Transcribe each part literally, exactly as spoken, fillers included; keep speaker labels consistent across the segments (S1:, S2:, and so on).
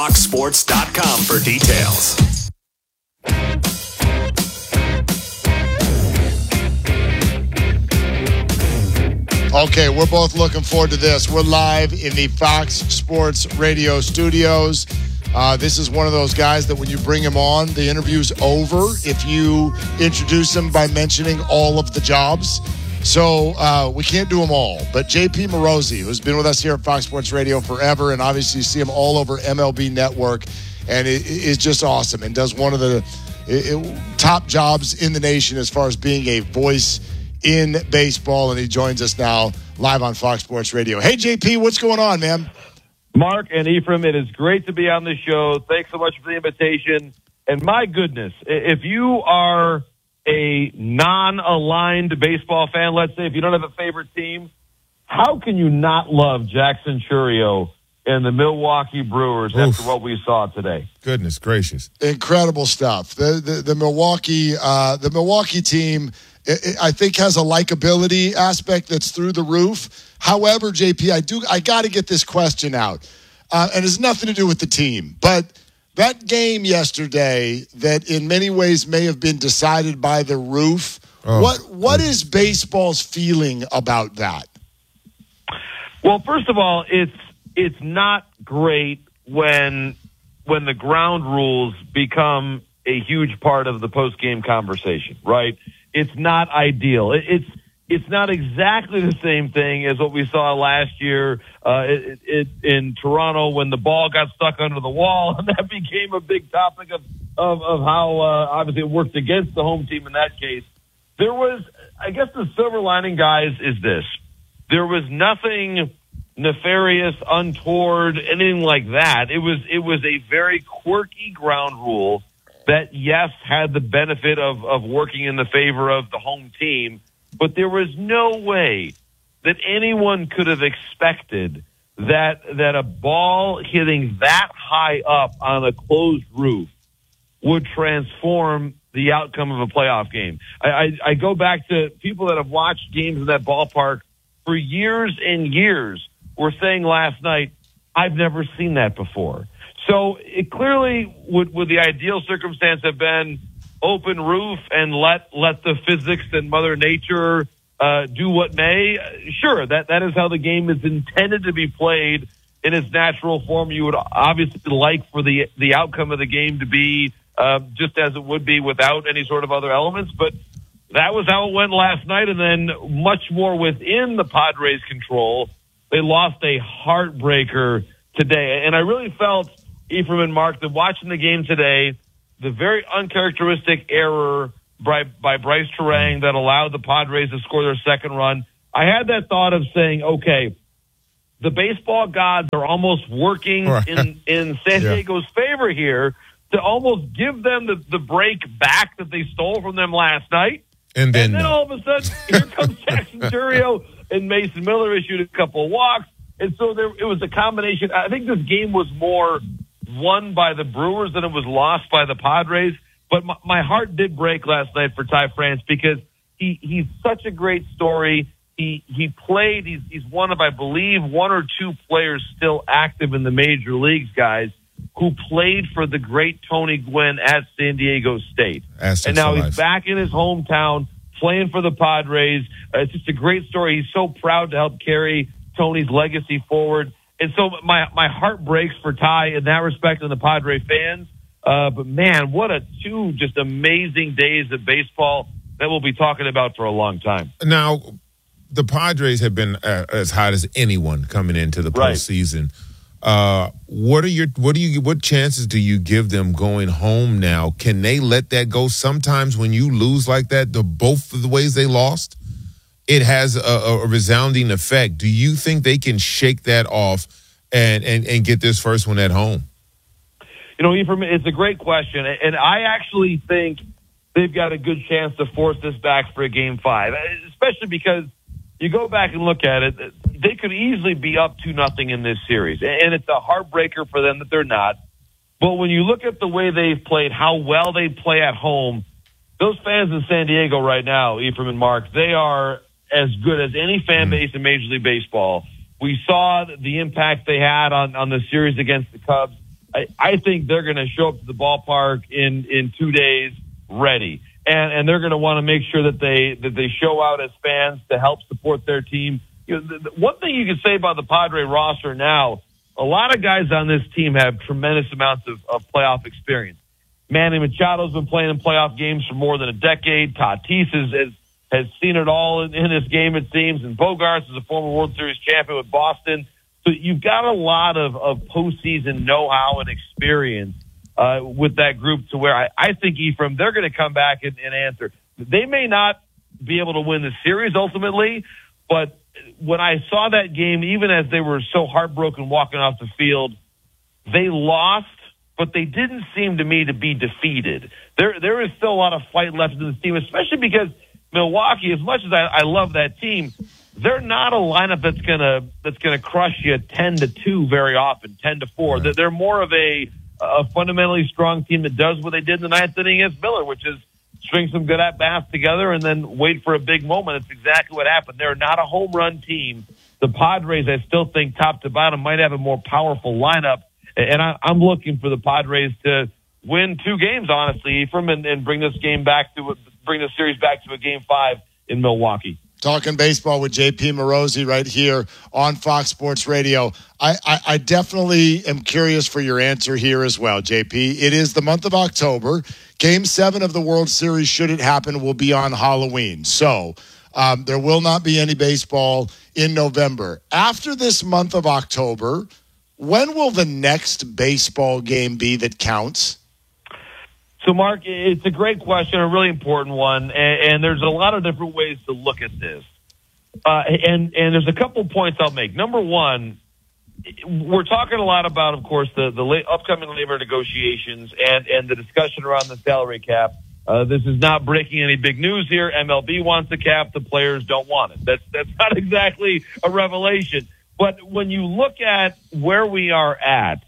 S1: fox sports dot com for details.
S2: Okay, we're both looking forward to this. We're live in the Fox Sports Radio studios. Uh, this is one of those guys that when you bring him on, the interview's over if you introduce him by mentioning all of the jobs. So uh, we can't do them all. But J P Morosi, who's been with us here at Fox Sports Radio forever, and obviously you see him all over M L B Network, and it is just awesome and does one of the it, it, top jobs in the nation as far as being a voice in baseball, and he joins us now live on Fox Sports Radio. Hey, J P, what's going on, man?
S3: Mark and Ephraim, it is great to be on the show. Thanks so much for the invitation. And my goodness, if you are a non-aligned baseball fan, let's say if you don't have a favorite team, how can you not love Jackson Chourio and the Milwaukee Brewers Oof. after what we saw today?
S4: Goodness gracious.
S2: Incredible stuff. The the, the Milwaukee uh, the Milwaukee team, I think, has a likability aspect that's through the roof. However, J P, I do I got to get this question out, uh, and it's nothing to do with the team. But that game yesterday, that in many ways may have been decided by the roof. Oh. What what is baseball's feeling about that?
S3: Well, first of all, it's it's not great when when the ground rules become a huge part of the post game conversation, right? It's not ideal. It, it's it's not exactly the same thing as what we saw last year uh, it, it, in Toronto when the ball got stuck under the wall, and that became a big topic of of, of how uh, obviously it worked against the home team in that case. There was, I guess, the silver lining, guys, is this: there was nothing nefarious, untoward, anything like that. It was it was a very quirky ground rule that, yes, had the benefit of, of working in the favor of the home team, but there was no way that anyone could have expected that that a ball hitting that high up on a closed roof would transform the outcome of a playoff game. I, I, I go back to people that have watched games in that ballpark for years and years were saying last night, I've never seen that before. So it clearly would, would the ideal circumstance have been open roof and let let the physics and Mother Nature uh, do what may? Sure, that, that is how the game is intended to be played in its natural form. You would obviously like for the the outcome of the game to be uh, just as it would be without any sort of other elements. But that was how it went last night, and then much more within the Padres' control. They lost a heartbreaker today, and I really felt, Ephraim and Mark, that watching the game today, the very uncharacteristic error by, by Bryce Terang that allowed the Padres to score their second run, I had that thought of saying, okay, the baseball gods are almost working in, in San Diego's yeah. favor here to almost give them the, the break back that they stole from them last night.
S4: And then,
S3: and then all of a sudden, here comes Jackson Chourio, and Mason Miller issued a couple of walks. And so there, it was a combination. I think this game was more won by the Brewers than it was lost by the Padres. But my, my heart did break last night for Ty France because he, he's such a great story. He he played. He's, he's one of, I believe, one or two players still active in the major leagues, guys, who played for the great Tony Gwynn at San Diego State.
S4: Assets
S3: and now
S4: alive.
S3: He's back in his hometown playing for the Padres. Uh, it's just a great story. He's so proud to help carry Tony's legacy forward. And so my, my heart breaks for Ty in that respect and the Padre fans. Uh, but, man, what a two just amazing days of baseball that we'll be talking about for a long time.
S4: Now, the Padres have been uh, as hot as anyone coming into the postseason. Right. Uh, what are your what do you what chances do you give them going home now? Can they let that go? Sometimes when you lose like that, the both of the ways they lost, it has a, a resounding effect. Do you think they can shake that off and, and, and get this first one at home?
S3: You know, Ephraim, it's a great question, and I actually think they've got a good chance to force this back for a game five, especially because you go back and look at it, they could easily be up two nothing in this series, and it's a heartbreaker for them that they're not. But when you look at the way they've played, how well they play at home, those fans in San Diego right now, Ephraim and Mark, they are as good as any fan base in Major League Baseball. We saw the impact they had on, on the series against the Cubs. I, I think they're going to show up to the ballpark in, in two days ready. And, and they're going to want to make sure that they that they show out as fans to help support their team. You know, the, the, one thing you can say about the Padre roster now, a lot of guys on this team have tremendous amounts of, of playoff experience. Manny Machado's been playing in playoff games for more than a decade. Tatis has, has, has seen it all in, in this game, it seems. And Bogaerts is a former World Series champion with Boston. So you've got a lot of, of postseason know-how and experience uh, with that group to where I, I think, Ephraim, they're going to come back and, and answer. They may not be able to win the series ultimately, but when I saw that game, even as they were so heartbroken walking off the field, they lost, but they didn't seem to me to be defeated. There, there is still a lot of fight left in this team, especially because Milwaukee, as much as I, I love that team, they're not a lineup that's gonna that's gonna crush you ten to two very often, ten to four. Right. They're more of a a fundamentally strong team that does what they did in the ninth inning against Miller, which is string some good at bats together and then wait for a big moment. That's exactly what happened. They're not a home run team. The Padres, I still think, top to bottom, might have a more powerful lineup, and I, I'm looking for the Padres to win two games, honestly, Ephraim, and, and bring this game back to bring the series back to a game five in Milwaukee.
S2: Talking baseball with J P Morosi right here on Fox Sports Radio. I, I, I definitely am curious for your answer here as well, J P. It is the month of October. Game seven of the World Series, should it happen, will be on Halloween. So um, there will not be any baseball in November. After this month of October, when will the next baseball game be that counts?
S3: So, Mark, it's a great question, a really important one, and, and there's a lot of different ways to look at this. Uh, and, and there's a couple points I'll make. Number one, we're talking a lot about, of course, the, the la- upcoming labor negotiations and, and the discussion around the salary cap. Uh, this is not breaking any big news here. M L B wants the cap. The players don't want it. That's, that's not exactly a revelation. But when you look at where we are at,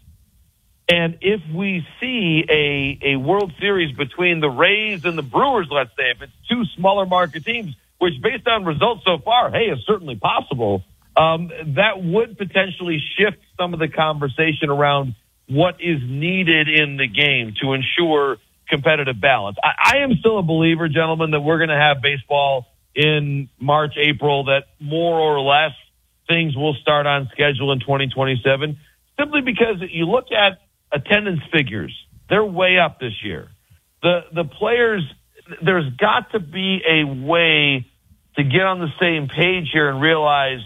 S3: and if we see a, a World Series between the Rays and the Brewers, let's say, if it's two smaller market teams, which based on results so far, hey, is certainly possible, um, that would potentially shift some of the conversation around what is needed in the game to ensure competitive balance. I, I am still a believer, gentlemen, that we're going to have baseball in March, April, that more or less things will start on schedule in twenty twenty-seven, simply because you look at attendance figures, they're way up this year. The the players, there's got to be a way to get on the same page here and realize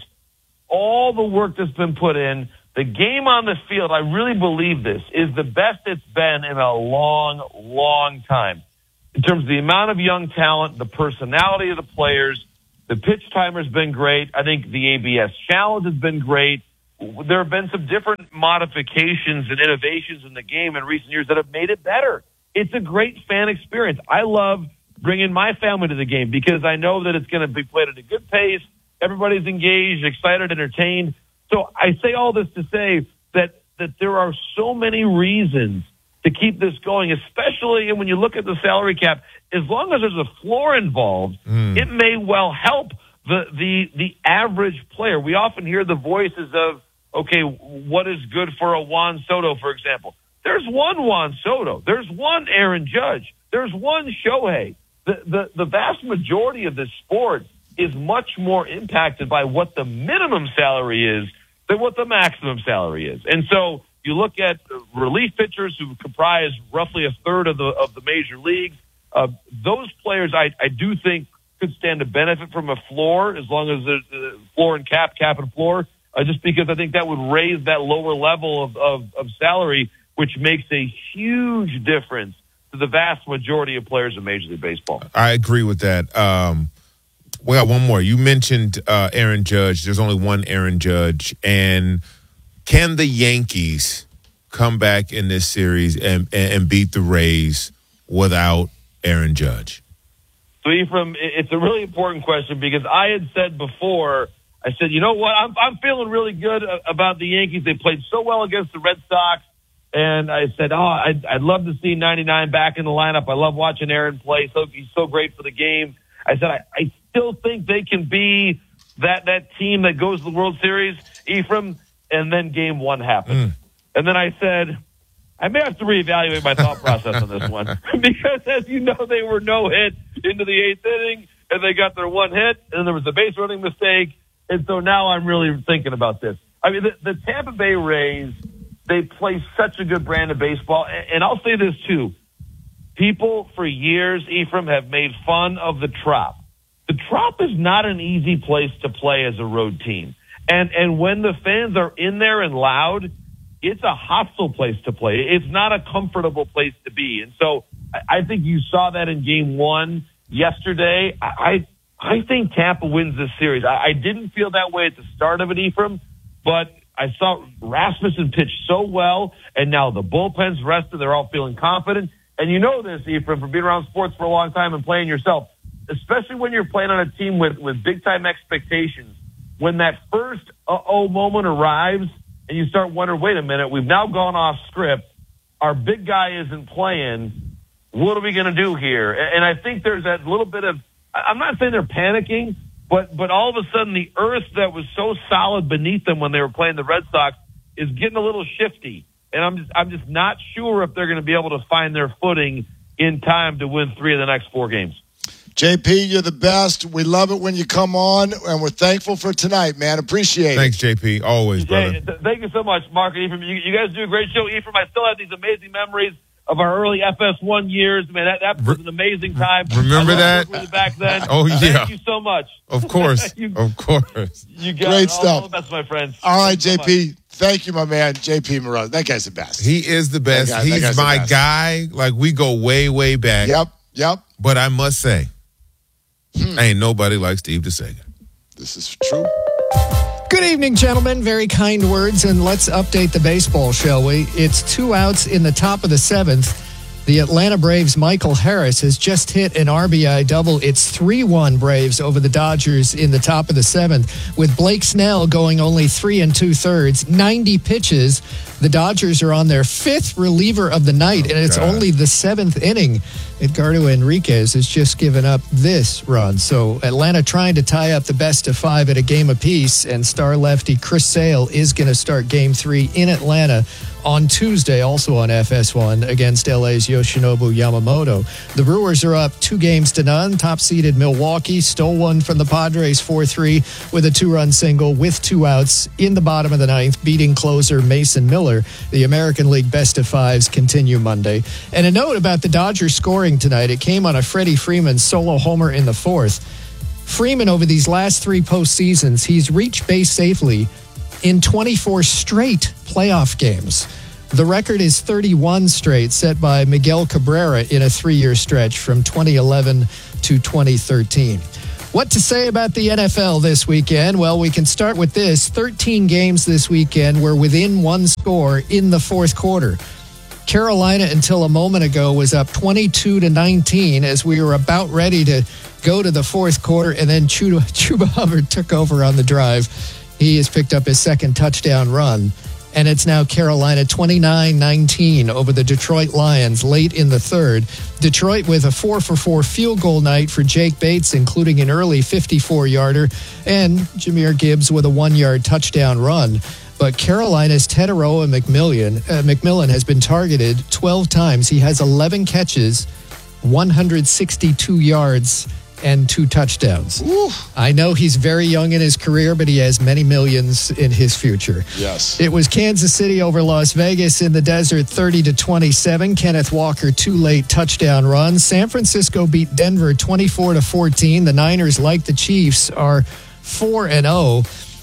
S3: all the work that's been put in. The game on the field, I really believe this, is the best it's been in a long, long time. In terms of the amount of young talent, the personality of the players, the pitch timer's been great. I think the A B S challenge has been great. There have been some different modifications and innovations in the game in recent years that have made it better. It's a great fan experience. I love bringing my family to the game because I know that it's going to be played at a good pace. Everybody's engaged, excited, entertained. So I say all this to say that, that there are so many reasons to keep this going, especially when you look at the salary cap. As long as there's a floor involved, mm. it may well help the, the, the average player. We often hear the voices of, okay, what is good for a Juan Soto, for example? There's one Juan Soto. There's one Aaron Judge. There's one Shohei. The, the, the vast majority of this sport is much more impacted by what the minimum salary is than what the maximum salary is. And so you look at relief pitchers who comprise roughly a third of the of the major leagues. Uh, those players, I, I do think, could stand to benefit from a floor as long as there's a floor and cap, cap and floor. Uh, just because I think that would raise that lower level of, of, of salary, which makes a huge difference to the vast majority of players in Major League Baseball.
S4: I agree with that. Um, we got one more. You mentioned uh, Aaron Judge. There's only one Aaron Judge. And can the Yankees come back in this series and, and beat the Rays without Aaron Judge?
S3: So, Ephraim, it's a really important question because I had said before – I said, you know what? I'm I'm feeling really good about the Yankees. They played so well against the Red Sox. And I said, oh, I'd, I'd love to see ninety-nine back in the lineup. I love watching Aaron play. So he's so great for the game. I said, I, I still think they can be that, that team that goes to the World Series, Ephraim. And then game one happened. Mm. And then I said, I may have to reevaluate my thought process on this one because, as you know, they were no hit into the eighth inning, and they got their one hit, and there was a base running mistake, and so now I'm really thinking about this. I mean, the, the Tampa Bay Rays, they play such a good brand of baseball, and, and I'll say this too: people for years, Ephraim, have made fun of the Trop. The Trop is not an easy place to play as a road team, and and when the fans are in there and loud, it's a hostile place to play. It's not a comfortable place to be. And so I think you saw that in game one yesterday. I I think Tampa wins this series. I, I didn't feel that way at the start of it, Ephraim, but I saw Rasmussen pitch so well, and now the bullpen's rested. They're all feeling confident. And you know this, Ephraim, from being around sports for a long time and playing yourself, especially when you're playing on a team with, with big-time expectations. When that first uh-oh moment arrives, and you start wondering, wait a minute, we've now gone off script. Our big guy isn't playing. What are we going to do here? And I think there's that little bit of, I'm not saying they're panicking, but but all of a sudden the earth that was so solid beneath them when they were playing the Red Sox is getting a little shifty. And I'm just, I'm just not sure if they're going to be able to find their footing in time to win three of the next four games.
S2: J P, you're the best. We love it when you come on, and we're thankful for tonight, man. Appreciate
S4: Thanks,
S2: it.
S4: Thanks, J P. Always, brother.
S3: Hey, th- thank you so much, Mark and Ephraim. You, you guys do a great show. Ephraim, I still have these amazing memories of our early F S one years. Man, that, that was an amazing time.
S4: Remember that?
S3: With you back then.
S4: Oh, yeah.
S3: Thank you so much.
S4: Of course.
S3: you,
S4: of course.
S3: You got
S2: great
S3: it.
S2: stuff.
S3: All the best, my friends.
S2: All right,
S3: Thank
S2: J P.
S3: So
S2: Thank you, my man. J P Moroz. That guy's the best.
S4: He is the best.
S2: That guy, that
S4: He's
S2: guy's the
S4: my
S2: best.
S4: guy. Like, we go way, way back.
S2: Yep, yep.
S4: But I must say, hmm. ain't nobody like Steve DeSega.
S2: This is true.
S5: Good evening, gentlemen. Very kind words, and let's update the baseball, shall we? It's two outs in the top of the seventh. The Atlanta Braves' Michael Harris has just hit an R B I double. It's three one Braves over the Dodgers in the top of the seventh. With Blake Snell going only three and two-thirds, ninety pitches. The Dodgers are on their fifth reliever of the night, oh, and it's God. only the seventh inning. Edgardo Enriquez has just given up this run. So Atlanta trying to tie up the best of five at a game apiece, and star lefty Chris Sale is going to start game three in Atlanta on Tuesday, also on F S one, against L A's Yoshinobu Yamamoto. The Brewers are up two games to none. Top-seeded Milwaukee stole one from the Padres four three with a two-run single with two outs in the bottom of the ninth, beating closer Mason Miller. The American League best of fives continue Monday. And a note about the Dodgers scoring tonight. It came on a Freddie Freeman solo homer in the fourth. Freeman, over these last three postseasons, he's reached base safely in twenty-four straight playoff games. The record is thirty-one straight, set by Miguel Cabrera in a three-year stretch from twenty eleven to twenty thirteen. What to say about the N F L this weekend? Well, we can start with this. thirteen games this weekend were within one score in the fourth quarter. Carolina, until a moment ago, was up twenty-two to nineteen as we were about ready to go to the fourth quarter, and then Chuba, Chuba Hubbard took over on the drive. He has picked up his second touchdown run, and it's now Carolina twenty-nine nineteen over the Detroit Lions late in the third. Detroit with a four for four field goal night for Jake Bates, including an early fifty-four-yarder, and Jahmyr Gibbs with a one-yard touchdown run. But Carolina's Teteroa McMillan, uh, McMillan has been targeted twelve times. He has eleven catches, one hundred sixty-two yards, and two touchdowns.
S2: Ooh.
S5: I know he's very young in his career, but he has many millions in his future.
S2: Yes.
S5: It was Kansas City over Las Vegas in the desert, thirty to twenty-seven. Kenneth Walker, two late touchdown runs. San Francisco beat Denver twenty-four to fourteen. The Niners, like the Chiefs, are four and oh.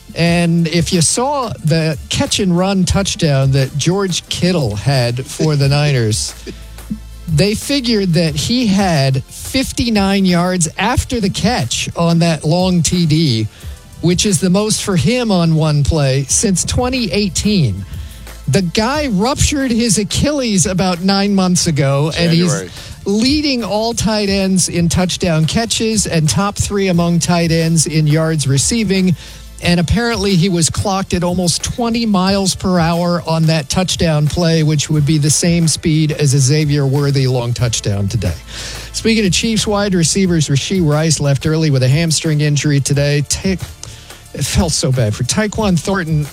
S5: And if you saw the catch and run touchdown that George Kittle had for the Niners, they figured that he had fifty-nine yards after the catch on that long T D, which is the most for him on one play since twenty eighteen. The guy ruptured his Achilles about nine months ago,
S2: January.
S5: and he's leading all tight ends in touchdown catches and top three among tight ends in yards receiving. And apparently he was clocked at almost twenty miles per hour on that touchdown play, which would be the same speed as a Xavier Worthy long touchdown today. Speaking of Chiefs wide receivers, Rashee Rice left early with a hamstring injury today. Ta- it felt so bad for Tyquan Thornton.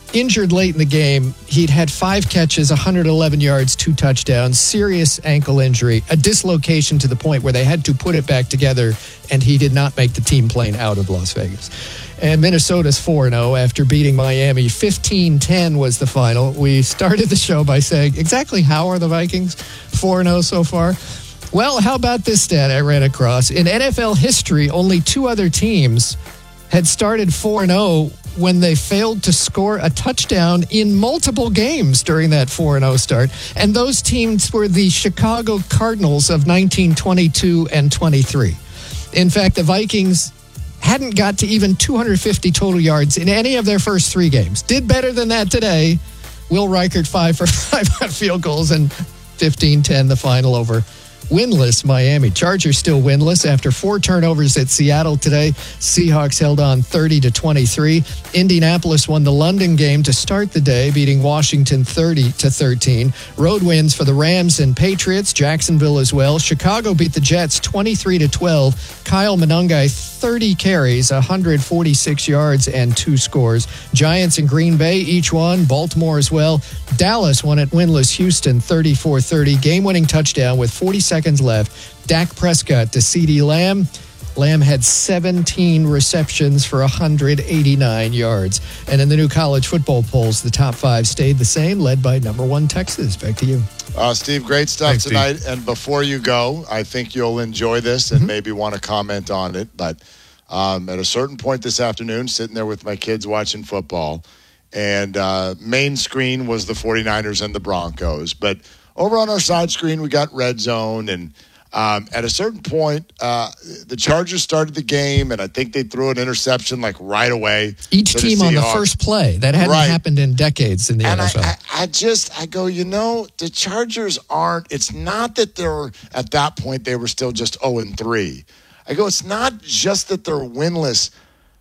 S5: injured late in the game. He'd had five catches, one hundred eleven yards, two touchdowns, serious ankle injury, a dislocation to the point where they had to put it back together, and he did not make the team plane out of Las Vegas. And Minnesota's four and oh after beating Miami. fifteen ten was the final. We started the show by saying, exactly how are the Vikings four and oh so far? Well, how about this stat I ran across? In N F L history, only two other teams had started four and oh when they failed to score a touchdown in multiple games during that four and oh start. And those teams were the Chicago Cardinals of nineteen twenty-two and twenty-three. In fact, the Vikings hadn't got to even two hundred fifty total yards in any of their first three games. Did better than that today. Will Reichert five for five on field goals, and fifteen ten the final over winless Miami. Chargers still winless after four turnovers at Seattle today. Seahawks held on thirty to twenty-three. Indianapolis won the London game to start the day, beating Washington thirty to thirteen. Road wins for the Rams and Patriots. Jacksonville as well. Chicago beat the Jets twenty-three to twelve. Kyle Monangai, thirty carries, one hundred forty-six yards, and two scores. Giants and Green Bay each won. Baltimore as well. Dallas won at winless Houston thirty-four thirty. Game-winning touchdown with forty seconds left. Dak Prescott to CeeDee Lamb. Lamb had seventeen receptions for one hundred eighty-nine yards. And in the new college football polls, the top five stayed the same, led by number one Texas. Back to you.
S2: Uh, Steve, great stuff
S4: Thanks,
S2: tonight.
S4: Steve.
S2: And before you go, I think you'll enjoy this and
S5: Mm-hmm.
S2: maybe want to comment on it. But um, at a certain point this afternoon, sitting there with my kids watching football, and uh, main screen was the 49ers and the Broncos. But over on our side screen, we got Red Zone. And um, at a certain point, uh, the Chargers started the game, and I think they threw an interception like right away.
S5: Each
S2: to
S5: team
S2: the
S5: on the
S2: Seahawks.
S5: first play. That hadn't
S2: Right.
S5: happened in decades in the
S2: And
S5: N F L.
S2: I, I, I just, I go, you know, the Chargers aren't, it's not that they're, at that point, they were still just oh and three. I go, it's not just that they're winless.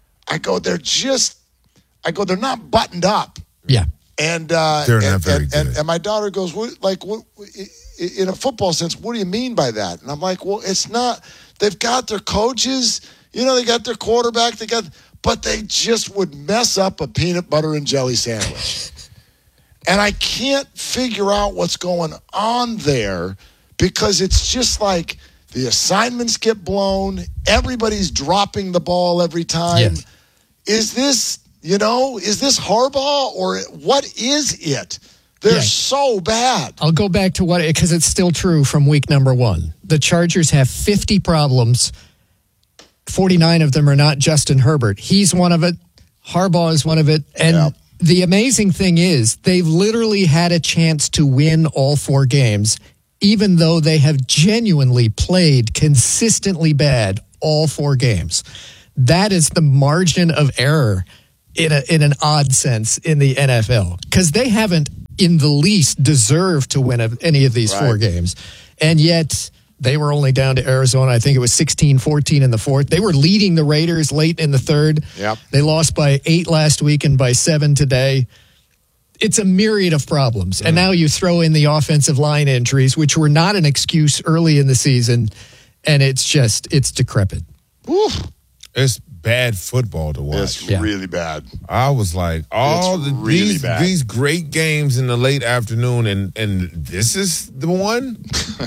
S2: I go, they're just, I go, they're not buttoned up.
S5: yeah.
S2: And, uh,
S4: They're not
S2: and,
S4: very
S2: and, and,
S4: good.
S2: and my daughter goes, what, like, what, in a football sense, what do you mean by that? And I'm like, well, it's not, they've got their coaches, you know, they got their quarterback, they got, but they just would mess up a peanut butter and jelly sandwich. And I can't figure out what's going on there because it's just like the assignments get blown. Everybody's dropping the ball every time.
S5: Yes.
S2: Is this, you know, is this Harbaugh or what is it? They're
S5: Yeah.
S2: so bad.
S5: I'll go back to what, because it's still true from week number one. The Chargers have fifty problems. forty-nine of them are not Justin Herbert. He's one of it. Harbaugh is one of it. And
S2: Yeah.
S5: the amazing thing is they've literally had a chance to win all four games, even though they have genuinely played consistently bad all four games. That is the margin of error in a, in an odd sense in the N F L, because they haven't in the least deserved to win a, any of these
S2: Right.
S5: four games. And yet they were only down to Arizona. I think it was sixteen fourteen in the fourth. They were leading the Raiders late in the third.
S2: Yep.
S5: They lost by eight last week and by seven today. It's a myriad of problems. And now you throw in the offensive line injuries, which were not an excuse early in the season. And it's just, it's decrepit.
S2: Oof.
S4: It's bad football to watch.
S2: It's
S5: Yeah.
S2: really bad.
S4: I was like, all
S2: It's
S4: the,
S2: really
S4: these
S2: bad.
S4: these great games in the late afternoon, and and this is the one.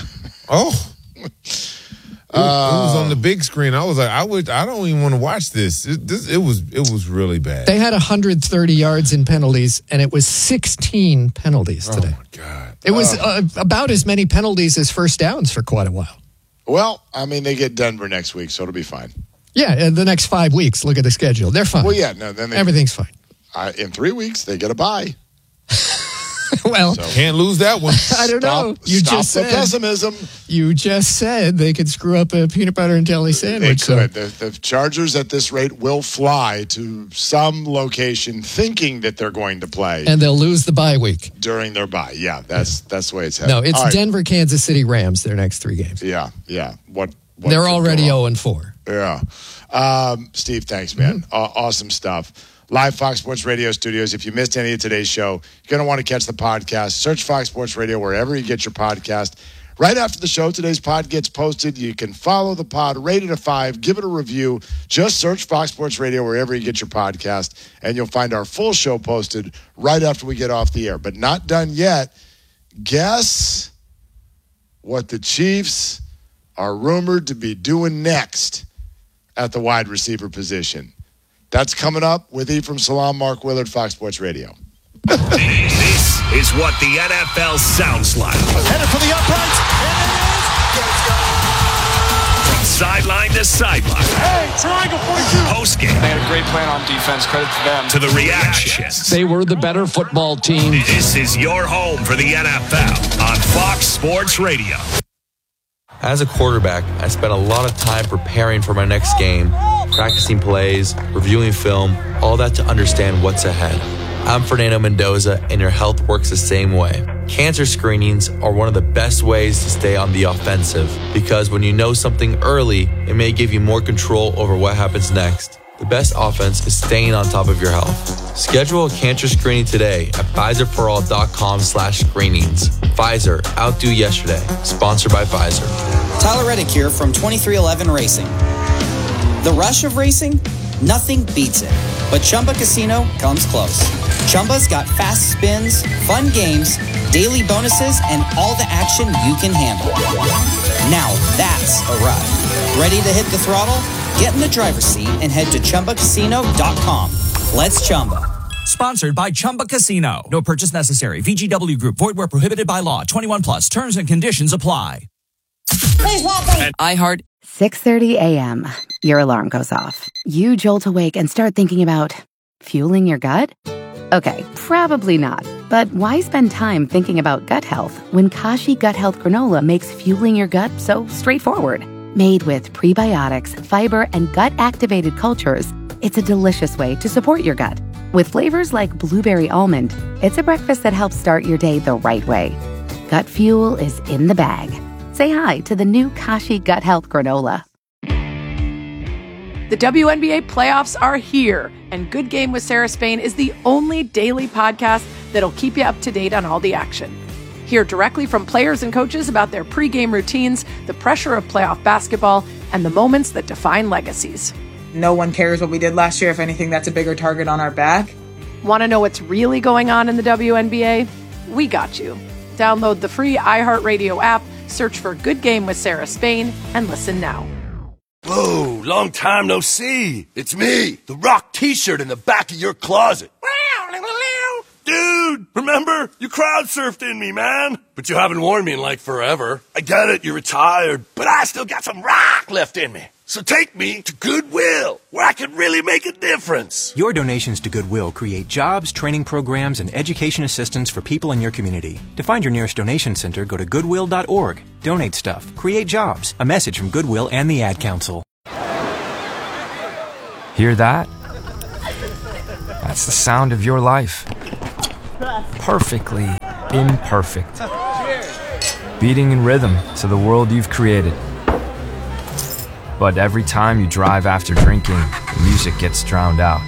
S4: Oh, it, it was on the big screen. I was like, I would, I don't even want to watch this. It, this, it was, it was really bad.
S5: They had one hundred thirty yards in penalties, and it was sixteen penalties
S4: oh
S5: today.
S4: my god!
S5: It was uh, about as many penalties as first downs for quite a while.
S2: Well, I mean, they get Denver next week, so it'll be fine.
S5: Yeah, and the next five weeks, look at the schedule. They're fine.
S2: Well, yeah, no, then they,
S5: Everything's fine.
S2: uh, in three weeks, they get a bye.
S5: Well,
S2: So-
S4: Can't lose that one.
S5: I don't know.
S2: Stop,
S5: You
S2: stop
S5: just
S2: the
S5: said
S2: pessimism.
S5: you just said they could screw up a peanut butter and jelly
S2: They
S5: sandwich. So
S2: could. The, the Chargers at this rate will fly to some location thinking that they're going to play
S5: and they'll lose the bye week.
S2: during their bye. Yeah, that's that's the way it's headed.
S5: No, it's
S2: All right.
S5: Denver, Kansas City, Rams. Their next three games.
S2: Yeah, yeah. What? what
S5: They're
S2: could go
S5: already
S2: wrong?
S5: zero and four.
S2: Yeah. Um, Steve, thanks, man.
S5: Mm-hmm.
S2: Aw- awesome stuff. Live Fox Sports Radio studios. If you missed any of today's show, you're going to want to catch the podcast. Search Fox Sports Radio wherever you get your podcast. Right after the show, today's pod gets posted. You can follow the pod, rate it a five, give it a review. Just search Fox Sports Radio wherever you get your podcast, and you'll find our full show posted right after we get off the air. But not done yet. Guess what the Chiefs are rumored to be doing next at the wide receiver position. That's coming up with Ephraim Salaam, Mark Willard, Fox Sports Radio.
S1: This is what the N F L sounds like.
S6: Headed for the uprights.
S1: From sideline to sideline.
S6: Hey, triangle forty-two.
S1: Post game.
S7: They had a great plan on defense. Credit to them.
S1: To the reactions.
S8: They were the better football team.
S1: This is your home for the N F L on Fox Sports Radio.
S9: As a quarterback, I spent a lot of time preparing for my next game, practicing plays, reviewing film, all that to understand what's ahead. I'm Fernando Mendoza, and your health works the same way. Cancer screenings are one of the best ways to stay on the offensive, because when you know something early, it may give you more control over what happens next. The best offense is staying on top of your health. Schedule a cancer screening today at Pfizer for all dot com slash screenings. Pfizer, outdo yesterday. Sponsored by Pfizer.
S10: Tyler Reddick here from twenty-three eleven Racing. The rush of racing? Nothing beats it. But Chumba Casino comes close. Chumba's got fast spins, fun games, daily bonuses, and all the action you can handle. Now that's a ride. Ready to hit the throttle? Get in the driver's seat and head to Chumba Casino dot com. Let's Chumba.
S11: Sponsored by Chumba Casino. No purchase necessary. V G W Group. Void where prohibited by law. twenty-one plus. Terms and conditions apply.
S12: Please welcome iHeart. six thirty a.m. Your alarm goes off. You jolt awake and start thinking about fueling your gut? Okay, probably not. But why spend time thinking about gut health when Kashi Gut Health Granola makes fueling your gut so straightforward? Made with prebiotics, fiber, and gut-activated cultures, it's a delicious way to support your gut. With flavors like blueberry almond, it's a breakfast that helps start your day the right way. Gut fuel is in the bag. Say hi to the new Kashi Gut Health Granola.
S13: The W N B A playoffs are here, and Good Game with Sarah Spain is the only daily podcast that'll keep you up to date on all the action. Hear directly from players and coaches about their pregame routines, the pressure of playoff basketball, and the moments that define legacies.
S14: No one cares what we did last year. If anything, that's a bigger target on our back.
S13: Want to know what's really going on in the W N B A? We got you. Download the free iHeartRadio app, search for Good Game with Sarah Spain, and listen now.
S15: Whoa, long time no see. It's me, the Rock t-shirt in the back of your closet. Dude, remember? You crowd surfed in me, man. But you haven't worn me in like forever. I get it, you're retired, but I still got some rock left in me. So take me to Goodwill, where I can really make a difference.
S16: Your donations to Goodwill create jobs, training programs, and education assistance for people in your community. To find your nearest donation center, go to goodwill dot org. Donate stuff. Create jobs. A message from Goodwill and the Ad Council.
S17: Hear that? That's the sound of your life. Perfectly imperfect. Beating in rhythm to the world you've created. But every time you drive after drinking, the music gets drowned out.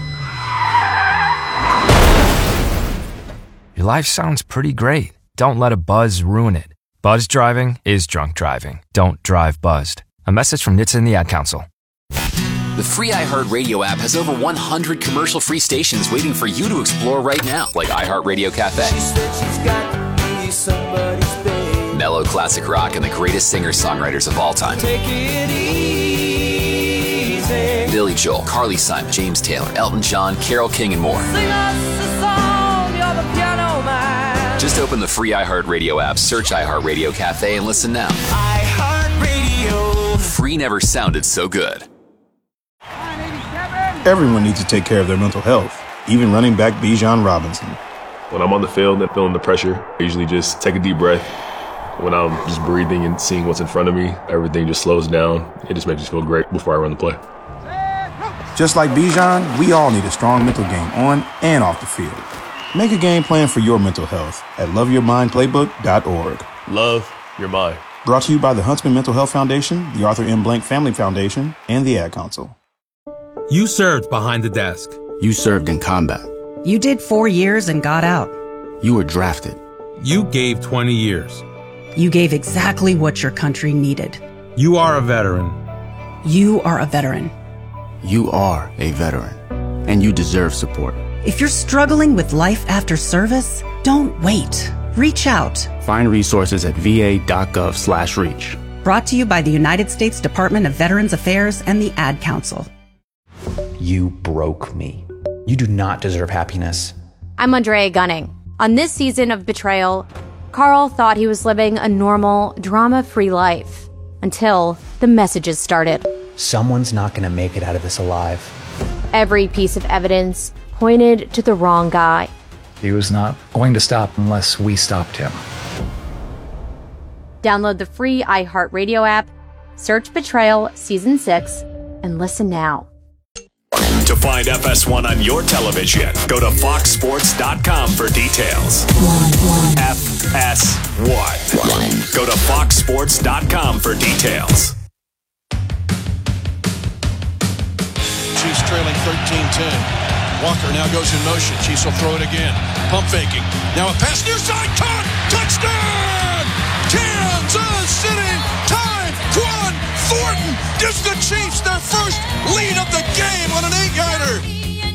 S17: Your life sounds pretty great. Don't let a buzz ruin it. Buzz driving is drunk driving. Don't drive buzzed. A message from N H T S A and the Ad Council.
S18: The free iHeartRadio app has over one hundred commercial-free stations waiting for you to explore right now, like iHeartRadio Cafe, mellow classic rock, and the greatest singer-songwriters of all time. Take it easy. Billy Joel, Carly Simon, James Taylor, Elton John, Carole King, and more. Sing us a song, you're the piano man. Just open the free iHeartRadio app, search iHeartRadio Cafe, and listen now. iHeartRadio. Free never sounded so good.
S19: Everyone needs to take care of their mental health, even running back Bijan Robinson.
S20: When I'm on the field and feeling the pressure, I usually just take a deep breath. When I'm just breathing and seeing what's in front of me, everything just slows down. It just makes me feel great before I run the play.
S19: Just like Bijan, we all need a strong mental game on and off the field. Make a game plan for your mental health at love your mind playbook dot org.
S20: Love your mind.
S19: Brought to you by the Huntsman Mental Health Foundation, the Arthur M. Blank Family Foundation, and the Ad Council.
S21: You served behind the desk.
S22: You served in combat.
S23: You did four years and got out.
S22: You were drafted.
S21: You gave twenty years.
S3: You gave exactly what your country needed.
S21: You are a veteran.
S3: You are a veteran.
S19: You are a veteran, and you deserve support.
S3: If you're struggling with life after service, don't wait. Reach out.
S19: Find resources at va.gov slash reach.
S3: Brought to you by the United States Department of Veterans Affairs and the Ad Council.
S22: You broke me. You do not deserve happiness.
S23: I'm Andrea Gunning. On this season of Betrayal, Carl thought he was living a normal, drama-free life until the messages started.
S22: Someone's not going to make it out of this alive.
S23: Every piece of evidence pointed to the wrong guy.
S24: He was not going to stop unless we stopped him.
S23: Download the free iHeartRadio app, search Betrayal Season six, and listen now.
S1: To find F S one on your television, go to fox sports dot com for details. F S one. Go to fox sports dot com for details.
S6: Chiefs trailing thirteen ten. Walker now goes in motion. Chiefs will throw it again. Pump faking. Now a pass near side. Caught. Touchdown! Kansas City. Tyquan Thornton gives the Chiefs their first lead of the game on an eight-yarder.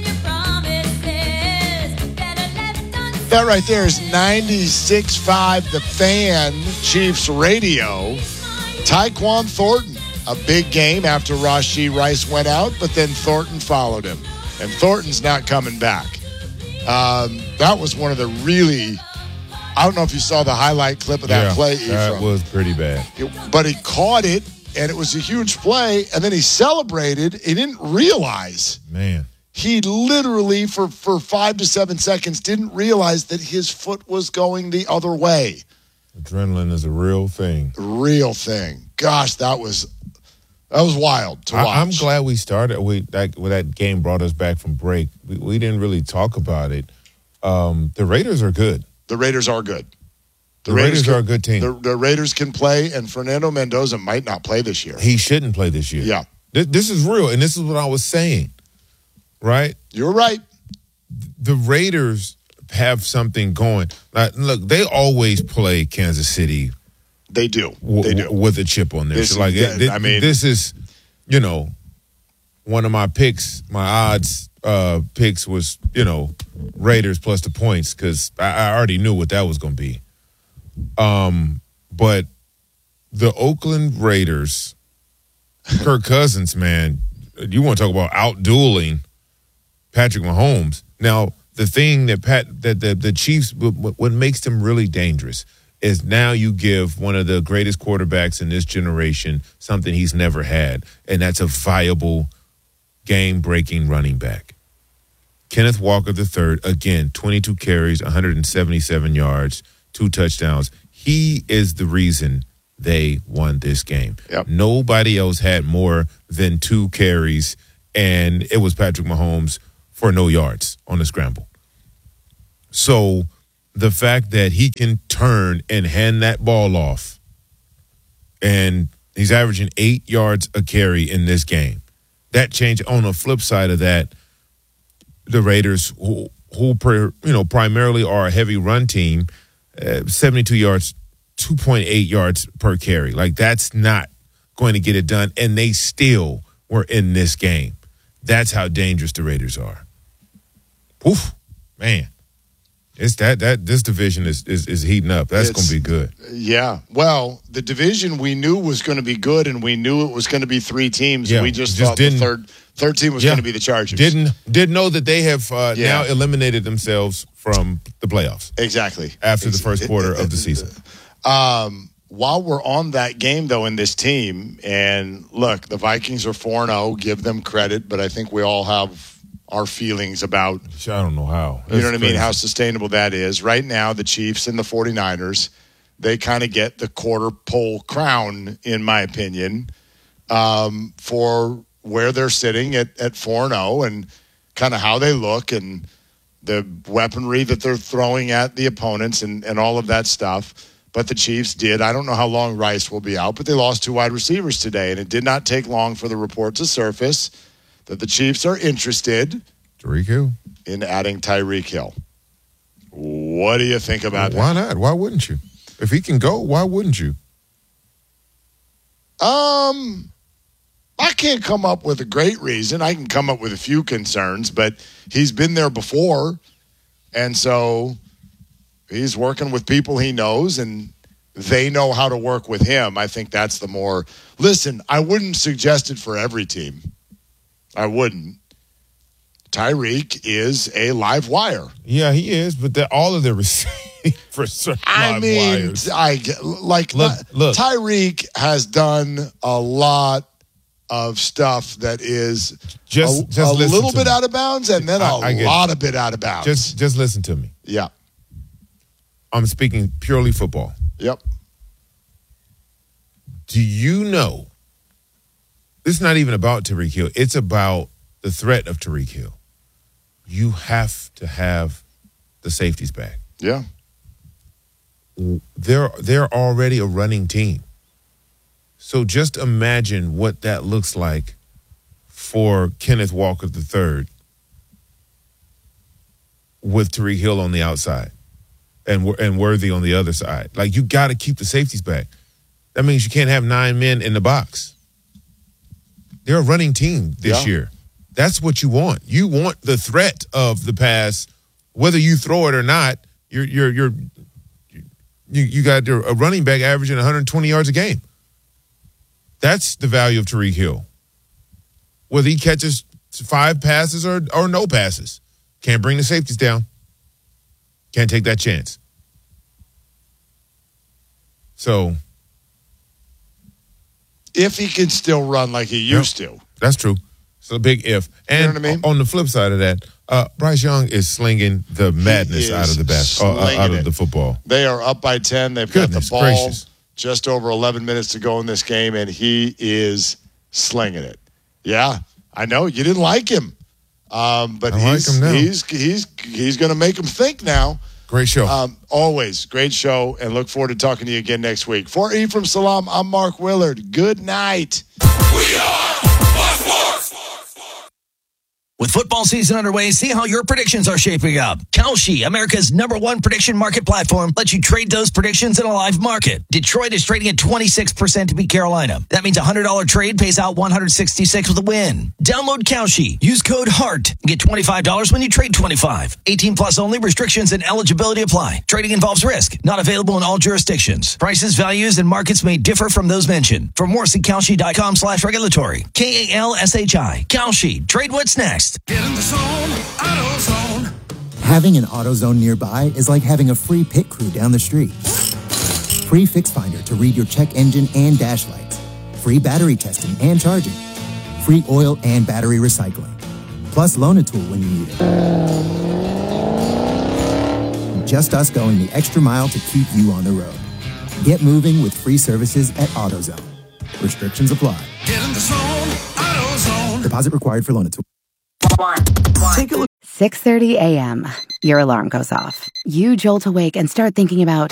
S2: That right there is ninety-six point five The Fan Chiefs radio. Tyquan Thornton, a big game after Rashee Rice went out, but then Thornton followed him. And Thornton's not coming back. Um, that was one of the really, I don't know if you saw the highlight clip of that
S4: yeah,
S2: play.
S4: That
S2: Ephraim.
S4: was pretty bad.
S2: It, but he caught it, and it was a huge play, and then he celebrated. He didn't realize.
S4: Man.
S2: He literally, for, for five to seven seconds, didn't realize that his foot was going the other way.
S4: Adrenaline is a real thing.
S2: Real thing. Gosh, that was that was wild to watch.
S4: I, I'm glad we started. We that when that game brought us back from break. We, we didn't really talk about it. Um, the Raiders are good.
S2: The Raiders are good.
S4: The, the Raiders, Raiders can, are a good team.
S2: The, the Raiders can play, and Fernando Mendoza might not play this year.
S4: He shouldn't play this year.
S2: Yeah.
S4: This, this is real, and this is what I was saying. Right?
S2: You're right.
S4: The Raiders have something going. Like, look, they always play Kansas City.
S2: They do.
S4: W-
S2: they do.
S4: With a chip on there.
S2: This,
S4: so like,
S2: yeah,
S4: it,
S2: I mean,
S4: this is, you know, one of my picks, my odds uh, picks was, you know, Raiders plus the points because I, I already knew what that was going to be. Um, but the Oakland Raiders, Kirk Cousins, man, you want to talk about out-dueling Patrick Mahomes. Now, the thing that Pat that the, the Chiefs, what, what makes them really dangerous is now you give one of the greatest quarterbacks in this generation something he's never had, and that's a viable, game-breaking running back. Kenneth Walker the third, again, twenty-two carries, one hundred seventy-seven yards, two touchdowns. He is the reason they won this game.
S2: Yep.
S4: Nobody else had more than two carries, and it was Patrick Mahomes for no yards on the scramble. So the fact that he can turn and hand that ball off, and he's averaging eight yards a carry in this game, that changed. On the flip side of that, the Raiders, who, who per, you know, primarily are a heavy run team, uh, seventy-two yards, two point eight yards per carry. Like, that's not going to get it done, and they still were in this game. That's how dangerous the Raiders are. Oof, man. It's that that this division is is, is heating up. That's going to be good.
S2: Yeah. Well, the division we knew was going to be good, and we knew it was going to be three teams.
S4: Yeah,
S2: we just,
S4: just
S2: thought the
S4: didn't-
S2: third third team was
S4: Yeah.
S2: going to be the Chargers.
S4: Didn't didn't know that they have uh,
S2: Yeah.
S4: now eliminated themselves from the playoffs
S2: Exactly.
S4: after the first quarter of the season.
S2: Um, while we're on that game, though, in this team, and look, the Vikings are four and oh, give them credit, but I think we all have our feelings about,
S4: I don't know how.
S2: you know
S4: That's
S2: what I mean,
S4: crazy.
S2: how sustainable that is. Right now, the Chiefs and the 49ers, they kind of get the quarter pole crown, in my opinion, um, for where they're sitting at, at four and oh and kind of how they look and the weaponry that they're throwing at the opponents and, and all of that stuff. But the Chiefs did. I don't know how long Rice will be out, but they lost two wide receivers today, and it did not take long for the report to surface that the Chiefs are interested
S4: Tyreek Hill.
S2: in adding Tyreek Hill. What do you think about
S4: Why
S2: that?
S4: not? Why wouldn't you? If he can go, why wouldn't you?
S2: Um, I can't come up with a great reason. I can come up with a few concerns, but he's been there before, and so he's working with people he knows, and they know how to work with him. I think that's the more – listen, I wouldn't suggest it for every team. I wouldn't. Tyreek is a live wire.
S4: Yeah, he is, but they're all of the receivers are live
S2: I mean,
S4: wires.
S2: I like
S4: look, look.
S2: Tyreek has done a lot of stuff that is
S4: just,
S2: a,
S4: just
S2: a little bit
S4: me.
S2: out of bounds and then a
S4: I, I
S2: lot
S4: it.
S2: of bit out of bounds.
S4: Just, just listen to me.
S2: Yeah.
S4: I'm speaking purely football.
S2: Yep.
S4: Do you know, this is not even about Tyreek Hill. It's about the threat of Tyreek Hill. You have to have the safeties back.
S2: Yeah.
S4: They're, they're already a running team. So just imagine what that looks like for Kenneth Walker the third with Tyreek Hill on the outside and, and Worthy on the other side. Like, you got to keep the safeties back. That means you can't have nine men in the box. They're a running team this
S2: Yeah.
S4: year. That's what you want. You want the threat of the pass, whether you throw it or not. You're you're you're you, you got a running back averaging one hundred twenty yards a game. That's the value of Tyreek Hill. Whether he catches five passes or or no passes, can't bring the safeties down. Can't take that chance. So,
S2: if he can still run like he used
S4: yep,
S2: to.
S4: That's true. It's a big if. And
S2: you know what I mean?
S4: On the flip side of that, uh, Bryce Young is slinging the madness out of the bas- uh, out of the football.
S2: They are up by ten. They've
S4: Goodness
S2: got the ball.
S4: gracious.
S2: Just over eleven minutes to go in this game, and he is slinging it. Yeah, I know you didn't like him, um, but
S4: I like
S2: he's,
S4: him now.
S2: he's he's he's going to make him think now.
S4: Great show.
S2: Um, always great show, and look forward to talking to you again next week. For Ephraim Salam, I'm Mark Willard. Good night.
S5: We are With football season underway, see how your predictions are shaping up. Kalshi, America's number one prediction market platform, lets you trade those predictions in a live market. Detroit is trading at twenty-six percent to beat Carolina. That means a one hundred dollars trade pays out one hundred sixty-six with a win. Download Kalshi. Use code HEART and get twenty-five dollars when you trade twenty-five. eighteen plus only. Restrictions and eligibility apply. Trading involves risk. Not available in all jurisdictions. Prices, values, and markets may differ from those mentioned. For more, see Kalshi.com slash regulatory. K A L S H I. Kalshi. Trade what's next.
S7: Get in the zone, AutoZone. Having an AutoZone nearby is like having a free pit crew down the street. Free Fix Finder to read your check engine and dash lights. Free battery testing and charging. Free oil and battery recycling. Plus Loan-A-Tool when you need it. Just us going the extra mile to keep you on the road. Get moving with free services at AutoZone. Restrictions apply.
S5: Get in the zone, AutoZone.
S7: Deposit required for Loan-A-Tool.
S12: Take a look. six thirty a.m. Your alarm goes off. You jolt awake and start thinking about